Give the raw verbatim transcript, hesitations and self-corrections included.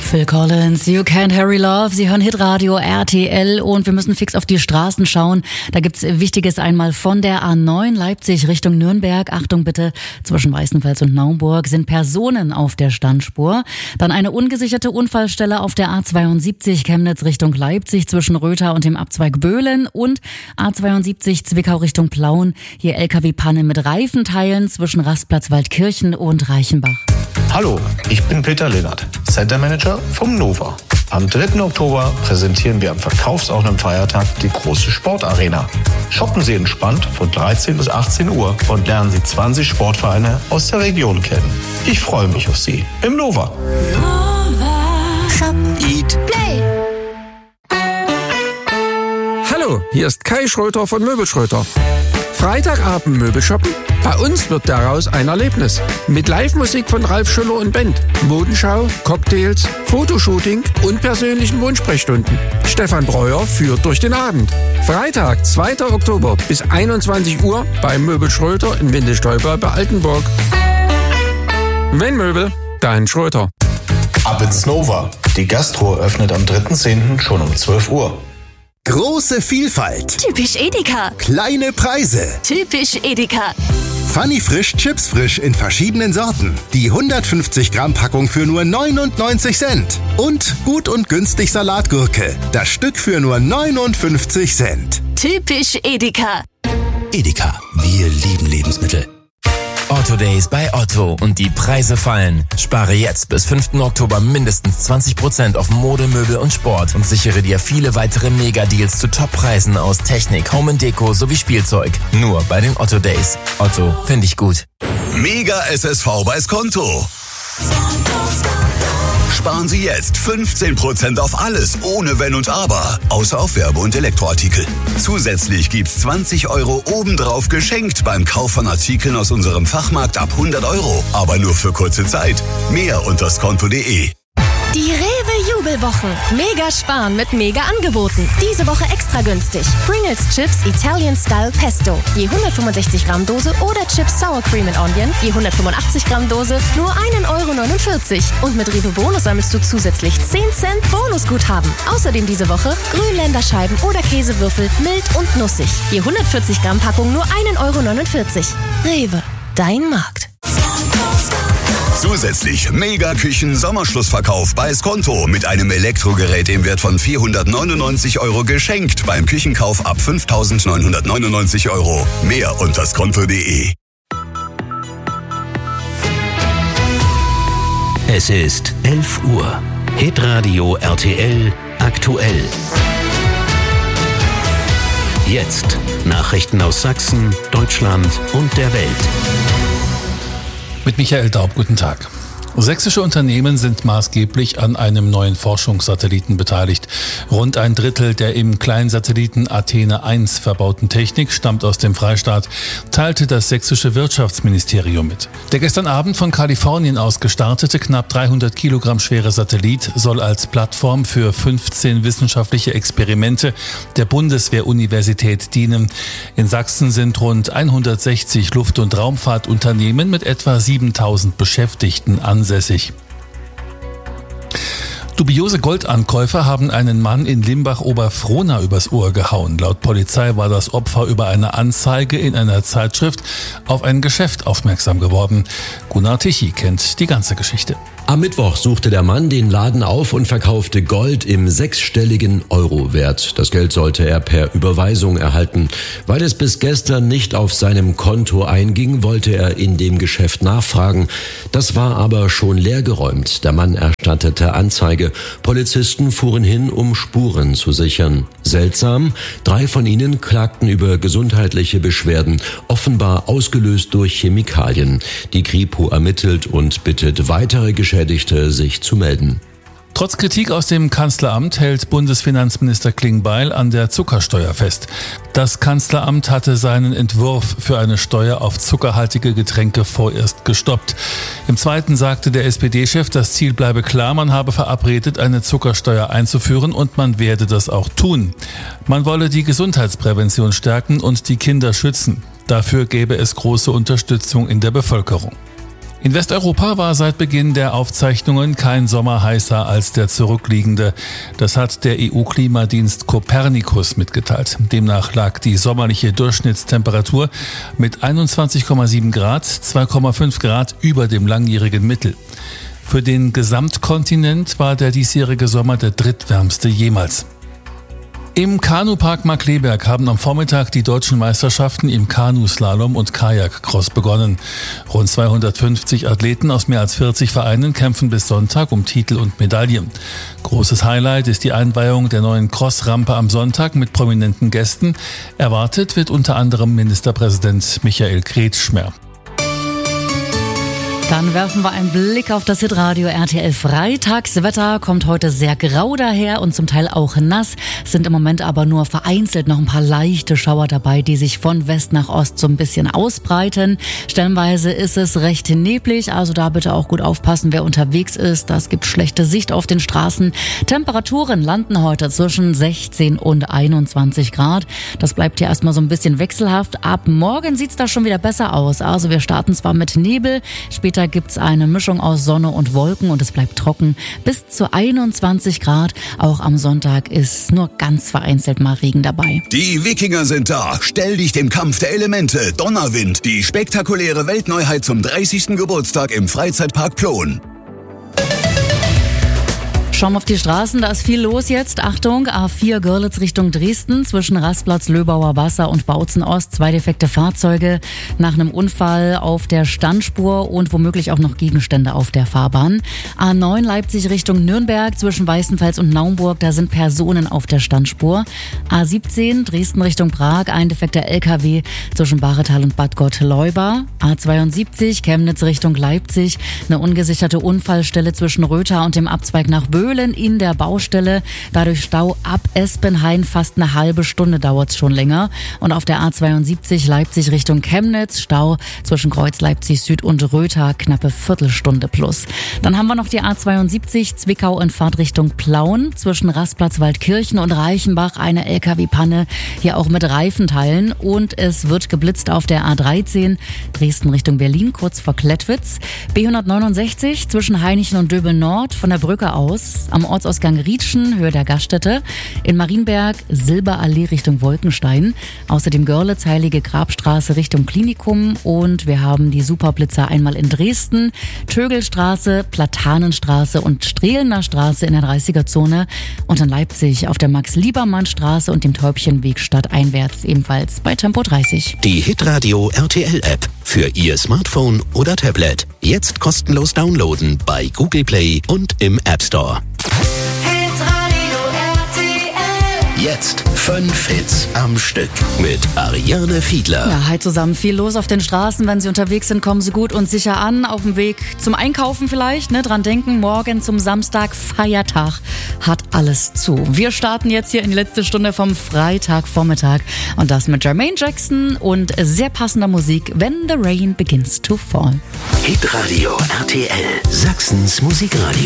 Phil Collins, You Can't Hurry Love. Sie hören Hitradio R T L und wir müssen fix auf die Straßen schauen. Da gibt's Wichtiges einmal von der A neun Leipzig Richtung Nürnberg. Achtung bitte, zwischen Weißenfels und Naumburg sind Personen auf der Standspur. Dann eine ungesicherte Unfallstelle auf der A zweiundsiebzig Chemnitz Richtung Leipzig zwischen Rötha und dem Abzweig Böhlen und A zweiundsiebzig Zwickau Richtung Plauen. Hier L K W-Panne mit Reifenteilen zwischen Rastplatz Waldkirchen und Reichenbach. Hallo, ich bin Peter Lennart, Center Manager vom Nova. Am dritten Oktober präsentieren wir am verkaufsoffenen Feiertag die große Sportarena. Shoppen Sie entspannt von dreizehn bis achtzehn Uhr und lernen Sie zwanzig Sportvereine aus der Region kennen. Ich freue mich auf Sie im Nova. Nova. Shop, Eat, Play. Hallo, hier ist Kai Schröter von Möbelschröter. Freitagabend Möbelshoppen? Bei uns wird daraus ein Erlebnis. Mit Live-Musik von Ralf Schüller und Band, Modenschau, Cocktails, Fotoshooting und persönlichen Wohnsprechstunden. Stefan Breuer führt durch den Abend. Freitag, zweiter Oktober bis einundzwanzig Uhr bei Möbel Schröter in Windelstolper bei Altenburg. Wenn Möbel, dann Schröter. Ab ins Nova. Die Gastro öffnet am dritten zehnten schon um zwölf Uhr. Große Vielfalt. Typisch Edeka. Kleine Preise. Typisch Edeka. Funny Frisch Chips Frisch in verschiedenen Sorten. Die hundertfünfzig Gramm Packung für nur neunundneunzig Cent. Und gut und günstig Salatgurke. Das Stück für nur neunundfünfzig Cent. Typisch Edeka. Edeka, wir lieben Lebensmittel. Otto Days bei Otto und die Preise fallen. Spare jetzt bis fünften Oktober mindestens zwanzig Prozent auf Mode, Möbel und Sport und sichere dir viele weitere Mega-Deals zu Top-Preisen aus Technik, Home and Deko sowie Spielzeug. Nur bei den Otto Days. Otto, finde ich gut. Mega S S V bei Skonto. Sparen Sie jetzt fünfzehn Prozent auf alles, ohne Wenn und Aber, außer auf Werbe- und Elektroartikel. Zusätzlich gibt's zwanzig Euro obendrauf geschenkt beim Kauf von Artikeln aus unserem Fachmarkt ab hundert Euro. Aber nur für kurze Zeit. Mehr unter skonto punkt de. Die Rewe-Jubelwochen. Mega sparen mit Mega-Angeboten. Diese Woche extra günstig. Pringles Chips Italian Style Pesto. Je hundertfünfundsechzig Gramm Dose oder Chips Sour Cream and Onion. Je hundertfünfundachtzig Gramm Dose nur ein Euro neunundvierzig. Und mit Rewe Bonus sammelst du zusätzlich zehn Cent Bonusguthaben. Außerdem diese Woche Grünländerscheiben oder Käsewürfel mild und nussig. Je hundertvierzig Gramm Packung nur ein Euro neunundvierzig. Rewe, dein Markt. Zusätzlich Mega-Küchen-Sommerschlussverkauf bei Skonto mit einem Elektrogerät im Wert von vierhundertneunundneunzig Euro geschenkt beim Küchenkauf ab fünftausendneunhundertneunundneunzig Euro. Mehr unter skonto punkt de. Es ist elf Uhr. Hitradio R T L aktuell. Jetzt Nachrichten aus Sachsen, Deutschland und der Welt. Mit Michael Daub, guten Tag. Sächsische Unternehmen sind maßgeblich an einem neuen Forschungssatelliten beteiligt. Rund ein Drittel der im Kleinsatelliten Athene eins verbauten Technik stammt aus dem Freistaat, teilte das sächsische Wirtschaftsministerium mit. Der gestern Abend von Kalifornien aus gestartete, knapp dreihundert Kilogramm schwere Satellit soll als Plattform für fünfzehn wissenschaftliche Experimente der Bundeswehr-Universität dienen. In Sachsen sind rund hundertsechzig Luft- und Raumfahrtunternehmen mit etwa siebentausend Beschäftigten ansässig. Dubiose Goldankäufer haben einen Mann in Limbach-Oberfrohna übers Ohr gehauen. Laut Polizei war das Opfer über eine Anzeige in einer Zeitschrift auf ein Geschäft aufmerksam geworden. Gunnar Tichy kennt die ganze Geschichte. Am Mittwoch suchte der Mann den Laden auf und verkaufte Gold im sechsstelligen Euro-Wert. Das Geld sollte er per Überweisung erhalten. Weil es bis gestern nicht auf seinem Konto einging, wollte er in dem Geschäft nachfragen. Das war aber schon leergeräumt. Der Mann erstattete Anzeige. Polizisten fuhren hin, um Spuren zu sichern. Seltsam, drei von ihnen klagten über gesundheitliche Beschwerden, offenbar ausgelöst durch Chemikalien. Die Kripo ermittelt und bittet weitere Geschäfte sich zu melden. Trotz Kritik aus dem Kanzleramt hält Bundesfinanzminister Klingbeil an der Zuckersteuer fest. Das Kanzleramt hatte seinen Entwurf für eine Steuer auf zuckerhaltige Getränke vorerst gestoppt. Im Zweiten sagte der S P D-Chef, das Ziel bleibe klar, man habe verabredet, eine Zuckersteuer einzuführen und man werde das auch tun. Man wolle die Gesundheitsprävention stärken und die Kinder schützen. Dafür gäbe es große Unterstützung in der Bevölkerung. In Westeuropa war seit Beginn der Aufzeichnungen kein Sommer heißer als der zurückliegende. Das hat der E U-Klimadienst Copernicus mitgeteilt. Demnach lag die sommerliche Durchschnittstemperatur mit einundzwanzig Komma sieben Grad, zwei Komma fünf Grad über dem langjährigen Mittel. Für den Gesamtkontinent war der diesjährige Sommer der drittwärmste jemals. Im Kanupark Markkleeberg haben am Vormittag die deutschen Meisterschaften im Kanuslalom und Kajakcross begonnen. Rund zweihundertfünfzig Athleten aus mehr als vierzig Vereinen kämpfen bis Sonntag um Titel und Medaillen. Großes Highlight ist die Einweihung der neuen Crossrampe am Sonntag mit prominenten Gästen. Erwartet wird unter anderem Ministerpräsident Michael Kretschmer. Dann werfen wir einen Blick auf das Hitradio R T L Freitagswetter. Kommt heute sehr grau daher und zum Teil auch nass. Sind im Moment aber nur vereinzelt noch ein paar leichte Schauer dabei, die sich von West nach Ost so ein bisschen ausbreiten. Stellenweise ist es recht neblig, also da bitte auch gut aufpassen, wer unterwegs ist. Das gibt schlechte Sicht auf den Straßen. Temperaturen landen heute zwischen sechzehn und einundzwanzig Grad. Das bleibt hier erstmal so ein bisschen wechselhaft. Ab morgen sieht's da schon wieder besser aus. Also wir starten zwar mit Nebel, später gibt's eine Mischung aus Sonne und Wolken und es bleibt trocken bis zu einundzwanzig Grad. Auch am Sonntag ist nur ganz vereinzelt mal Regen dabei. Die Wikinger sind da. Stell dich dem Kampf der Elemente. Donnerwind. Die spektakuläre Weltneuheit zum dreißigsten Geburtstag im Freizeitpark Plon. Schauen wir auf die Straßen, da ist viel los jetzt. Achtung, A vier Görlitz Richtung Dresden zwischen Rastplatz Löbauer Wasser und Bautzen Ost. Zwei defekte Fahrzeuge nach einem Unfall auf der Standspur und womöglich auch noch Gegenstände auf der Fahrbahn. A neun Leipzig Richtung Nürnberg zwischen Weißenfels und Naumburg, da sind Personen auf der Standspur. A siebzehn Dresden Richtung Prag, ein defekter L K W zwischen Baretal und Bad Gottleuba. A zweiundsiebzig Chemnitz Richtung Leipzig, eine ungesicherte Unfallstelle zwischen Rötha und dem Abzweig nach Böhlen in der Baustelle. Dadurch Stau ab Espenhain. Fast eine halbe Stunde dauert es schon länger. Und auf der A zweiundsiebzig Leipzig Richtung Chemnitz Stau zwischen Kreuz Leipzig Süd und Rötha. Knappe Viertelstunde plus. Dann haben wir noch die A zweiundsiebzig Zwickau in Fahrtrichtung Plauen zwischen Rastplatz Waldkirchen und Reichenbach. Eine L K W-Panne hier auch mit Reifenteilen. Und es wird geblitzt auf der A dreizehn Dresden Richtung Berlin kurz vor Klettwitz. B hundertneunundsechzig zwischen Hainichen und Döbel Nord von der Brücke aus am Ortsausgang Rietschen, Höhe der Gaststätte. In Marienberg Silberallee Richtung Wolkenstein. Außerdem Görlitz, Heilige Grabstraße Richtung Klinikum. Und wir haben die Superblitzer einmal in Dresden, Tögelstraße, Platanenstraße und Strehlener Straße in der dreißiger-Zone. Und in Leipzig auf der Max-Liebermann-Straße und dem Täubchenweg stadteinwärts ebenfalls bei Tempo dreißig. Die Hitradio R T L-App für Ihr Smartphone oder Tablet. Jetzt kostenlos downloaden bei Google Play und im App Store. Jetzt fünf Hits am Stück mit Ariane Fiedler. Ja, hi zusammen. Viel los auf den Straßen. Wenn Sie unterwegs sind, kommen Sie gut und sicher an. Auf dem Weg zum Einkaufen vielleicht. Ne? Dran denken, morgen zum Samstag, Feiertag, hat alles zu. Wir starten jetzt hier in die letzte Stunde vom Freitagvormittag. Und das mit Jermaine Jackson und sehr passender Musik, When the Rain Begins to Fall. Hitradio R T L, Sachsens Musikradio.